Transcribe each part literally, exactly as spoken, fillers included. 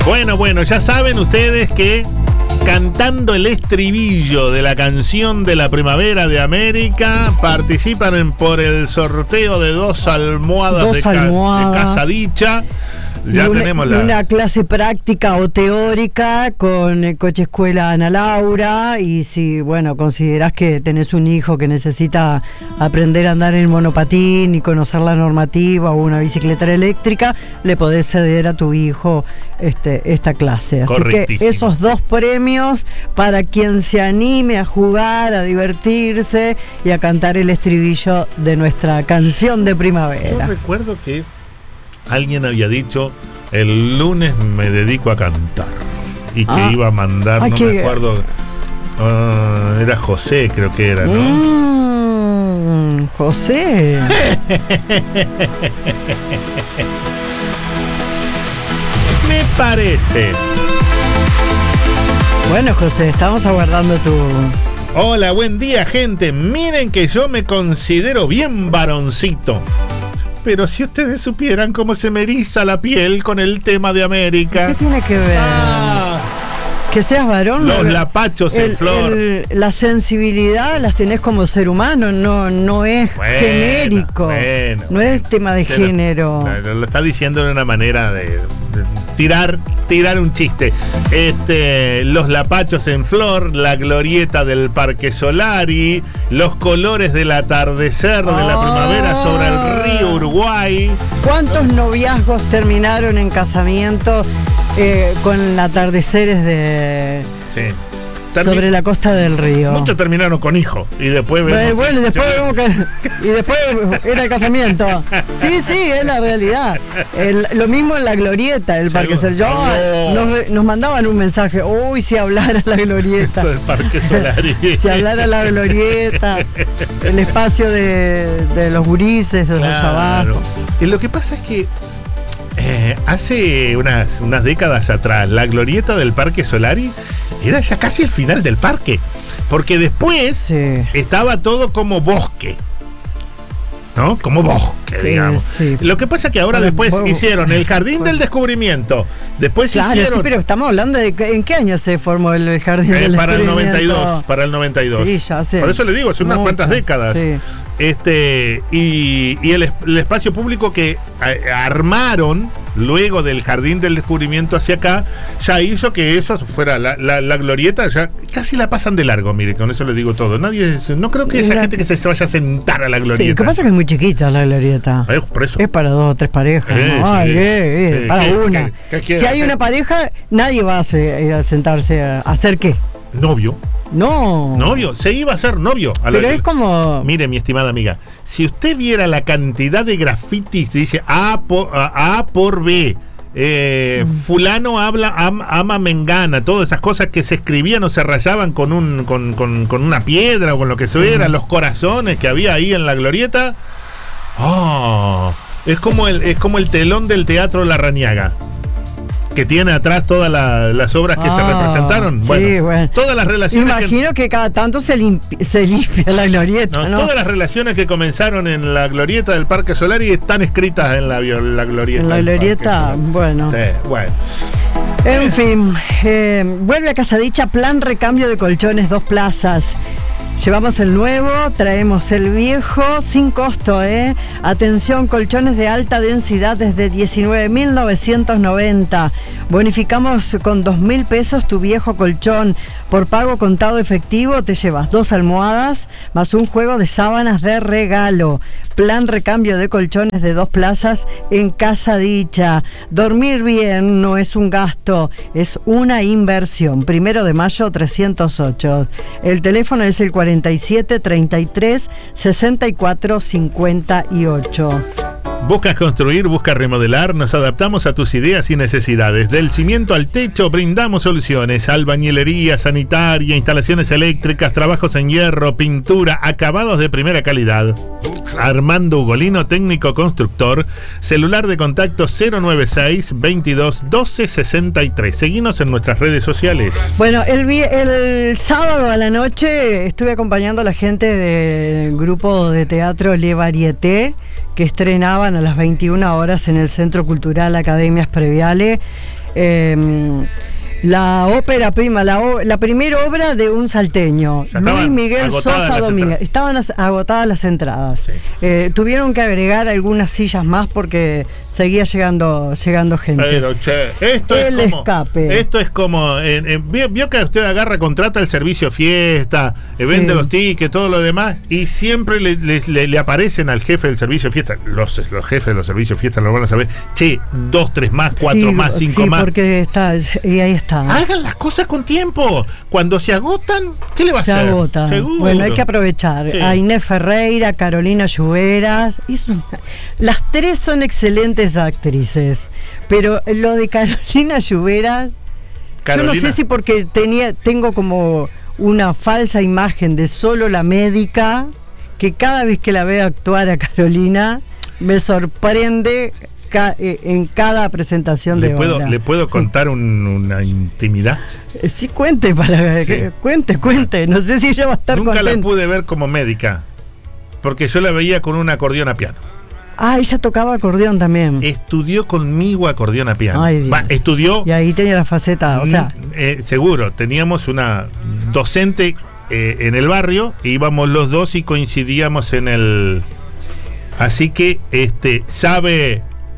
Bueno, bueno, ya saben ustedes que cantando el estribillo de la canción de la primavera de América participan en, por el sorteo de dos almohadas, dos de, ca, almohadas. de Casa Dicha. Ya una, tenemos la... una clase práctica o teórica con el coche escuela Ana Laura, y si, bueno, considerás que tenés un hijo que necesita aprender a andar en monopatín y conocer la normativa o una bicicleta eléctrica, le podés ceder a tu hijo este, esta clase. Así que esos dos premios para quien se anime a jugar, a divertirse y a cantar el estribillo de nuestra canción de primavera. Yo recuerdo que alguien había dicho, el lunes me dedico a cantar. Y que ah, iba a mandar, no que... me acuerdo, uh, era José, creo que era, ¿no? Mm, José. Me parece. Bueno, José, estamos aguardando tu... Hola, buen día, gente. Miren que yo me considero bien varoncito. Pero si ustedes supieran cómo se me eriza la piel con el tema de América. ¿Qué tiene que ver? Ah, que seas varón. Los lapachos el, en flor. El, la sensibilidad las tenés como ser humano, no, no es bueno, genérico. Bueno, no bueno. es tema de Pero, género. Lo, lo está diciendo de una manera de, de tirar, tirar un chiste. Este, los lapachos en flor, la glorieta del Parque Solari, los colores del atardecer oh. de la primavera sobre el río Uruguay. ¿Cuántos noviazgos terminaron en casamiento eh, con atardeceres de sí. Termin- sobre la costa del río? Muchos terminaron con hijos y después vemos bueno, bueno, y después vemos que y después era el casamiento. Sí, sí, es la realidad. El, lo mismo en la glorieta del Parque Solari. Yo nos, nos mandaban un mensaje, uy, si hablara la glorieta. Esto del Parque Solari. Si hablara la glorieta, el espacio de, de los gurises, de claro. los abajo. Y lo que pasa es que Eh, hace unas, unas décadas atrás, la glorieta del Parque Solari era ya casi el final del parque, porque después sí. estaba todo como bosque, ¿no? Como bosque, sí, digamos. Sí. Lo que pasa es que ahora bueno, después bueno, hicieron el Jardín bueno. del Descubrimiento. Después claro, hicieron... sí, pero estamos hablando de en qué año se formó el Jardín eh, del para Descubrimiento. el noventa y dos, para el noventa y dos. Sí, ya sé. Por eso le digo, hace unas Mucho, cuantas décadas. Sí. Este, y, y el, el espacio público que a, armaron luego del Jardín del Descubrimiento hacia acá, ya hizo que eso fuera la, la, la glorieta, ya casi la pasan de largo, mire, con eso le digo todo. Nadie, no creo que haya la, gente que se vaya a sentar a la glorieta. Sí, lo que pasa es que es muy chiquita la glorieta. Eh, por eso. Es para dos o tres parejas. Eh, ¿no? Ay, sí, eh, eh, sí, para ¿qué, una. ¿qué, qué si hay hacer? una pareja, nadie va a, se, a sentarse a hacer qué. Novio. No. Novio, se iba a hacer novio. A Pero la, es como... Mire, mi estimada amiga, si usted viera la cantidad de grafitis, dice A por, A por B, eh, mm. fulano habla, am, ama mengana, todas esas cosas que se escribían o se rayaban con, un, con, con, con una piedra o con lo que fuera, sí. los corazones que había ahí en la glorieta. Oh, es como el, es como el telón del Teatro Larrañaga, que tiene atrás todas la, las obras que ah, se representaron. Bueno, sí, bueno. Todas las relaciones. Imagino que, que cada tanto se, limpi- se limpia la glorieta, no, ¿no? Todas las relaciones que comenzaron en la glorieta del Parque Solari están escritas en la, la glorieta. En la glorieta, bueno. Sí, bueno. En fin, eh, vuelve a Casa Dicha, plan recambio de colchones, dos plazas. Llevamos el nuevo, traemos el viejo, sin costo, ¿eh? Atención, colchones de alta densidad desde diecinueve mil novecientos noventa. Bonificamos con dos mil pesos tu viejo colchón. Por pago contado efectivo te llevas dos almohadas más un juego de sábanas de regalo. Plan recambio de colchones de dos plazas en Casa Dicha. Dormir bien no es un gasto, es una inversión. Primero de mayo trescientos ocho. El teléfono es el cuarenta y siete, treinta y tres, sesenta y cuatro, cincuenta y ocho. ¿Buscas construir? ¿Buscas remodelar? Nos adaptamos a tus ideas y necesidades. Del cimiento al techo brindamos soluciones. Albañilería, sanitaria, instalaciones eléctricas, trabajos en hierro, pintura, acabados de primera calidad. Armando Ugolino, técnico constructor. Celular de contacto cero noventa y seis, veintidós, doce, sesenta y tres. Seguinos en nuestras redes sociales. Bueno, el, el sábado a la noche estuve acompañando a la gente del grupo de teatro Le Varieté, que estrenaban a las veintiuna horas en el Centro Cultural Academias Previale Eh, la ópera prima, la, o, la primera obra de un salteño, Luis Miguel Sosa Domínguez. Estaban as, agotadas las entradas. Sí. Eh, tuvieron que agregar algunas sillas más porque seguía llegando llegando gente. Pero, che, esto el es como, escape. Esto es como, eh, eh, vio, vio que usted agarra, contrata el servicio fiesta, eh, sí. vende los tickets, todo lo demás, y siempre le, le, le, le aparecen al jefe del servicio fiesta, los, los jefes de los servicios fiesta lo van a saber, che, dos, tres más, cuatro sí, más, cinco sí, más. porque está, y ahí está. Hagan las cosas con tiempo. Cuando se agotan, ¿qué le va a se hacer? Se agotan. Seguro. Bueno, hay que aprovechar. Sí. A Inés Ferreira, Carolina Lluveras. Las tres son excelentes actrices. Pero lo de Carolina Lluveras, Carolina. Yo no sé si porque tenía, tengo como una falsa imagen de solo la médica, que cada vez que la veo actuar a Carolina, me sorprende en cada presentación ¿Le de puedo, obra. ¿Le puedo contar un, una intimidad? Sí, cuente, para sí. que, cuente, cuente. No sé si ella va a estar Nunca contenta. la pude ver como médica, porque yo la veía con un acordeón a piano. Ah, ella tocaba acordeón también. Estudió conmigo acordeón a piano. Ay, Dios. Va, estudió. Y ahí tenía la faceta, o sea. Eh, seguro, teníamos una docente eh, en el barrio, íbamos los dos y coincidíamos en el. Así que este sabe.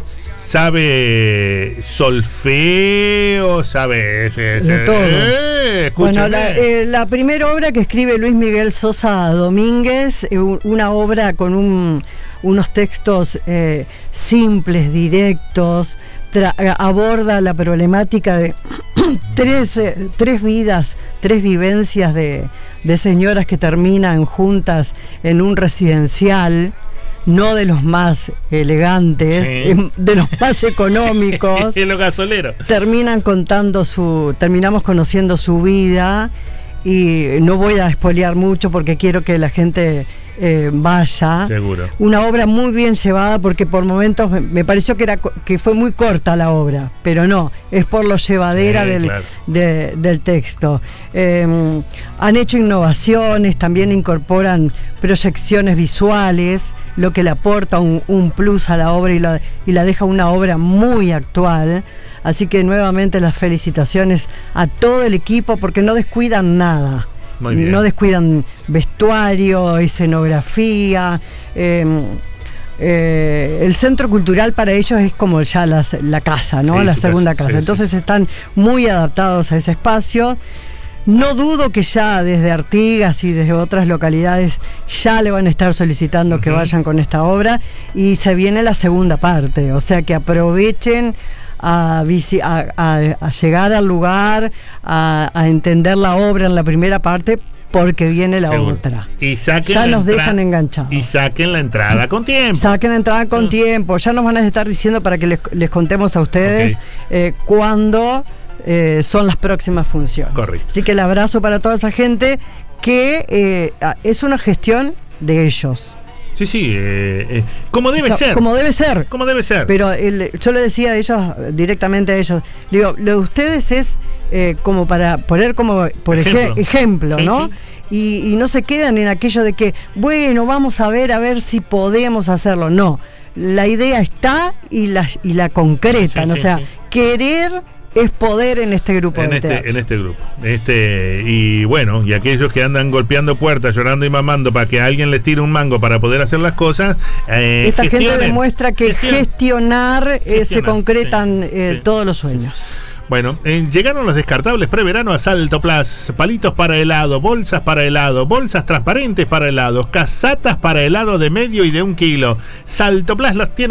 Sabe solfeo, sabe de eh, todo. Eh, bueno, la, eh, la primera obra que escribe Luis Miguel Sosa Domínguez, eh, una obra con un, unos textos eh, simples, directos, tra- aborda la problemática de tres, eh, tres vidas, tres vivencias de, de señoras que terminan juntas en un residencial. No de los más elegantes, sí. de los más económicos. De los gasoleros. Terminan contando su, terminamos conociendo su vida y no voy a espolear mucho porque quiero que la gente eh, vaya. Seguro. Una obra muy bien llevada porque por momentos me, me pareció que era que fue muy corta la obra, pero no, es por lo llevadera sí, del, claro. de, del texto. Eh, han hecho innovaciones, también incorporan proyecciones visuales, lo que le aporta un, un plus a la obra y la, y la deja una obra muy actual. Así que nuevamente las felicitaciones a todo el equipo porque no descuidan nada. No descuidan vestuario, escenografía. Eh, eh, el centro cultural para ellos es como ya la, la casa, ¿no? Sí, la segunda casa. casa. Sí, Entonces sí. están muy adaptados a ese espacio. No dudo que ya desde Artigas y desde otras localidades ya le van a estar solicitando uh-huh. que vayan con esta obra y se viene la segunda parte, o sea que aprovechen a, a, a, a llegar al lugar, a, a entender la obra en la primera parte porque viene la Seguro. otra. Y saquen ya nos entra- dejan enganchados. Y saquen la entrada con tiempo. Saquen la entrada con sí. tiempo. Ya nos van a estar diciendo para que les, les contemos a ustedes okay. eh, cuándo Eh, son las próximas funciones. Correcto. Así que el abrazo para toda esa gente que eh, es una gestión de ellos. Sí, sí, eh, eh, como debe o sea, ser. Como debe ser. Como debe ser. Pero el, yo le decía a ellos, directamente a ellos, digo, lo de ustedes es eh, como para poner como, por ejemplo, ej- ejemplo sí, ¿no? Sí. Y, y no se quedan en aquello de que, bueno, vamos a ver, a ver si podemos hacerlo. No, la idea está y la, y la concretan, sí, o sí, sea, sí. querer es poder en este grupo en de este teatro. En este grupo. Este, y bueno, y aquellos que andan golpeando puertas, llorando y mamando para que alguien les tire un mango para poder hacer las cosas. Eh, Esta gente demuestra que gestionar, gestionar, eh, gestionar se concretan sí, eh, sí, todos los sueños. Sí. Bueno, eh, llegaron los descartables preverano a Salto Plus. Palitos para helado, bolsas para helado, bolsas transparentes para helado, casatas para helado de medio y de un kilo. Salto Plus los tiene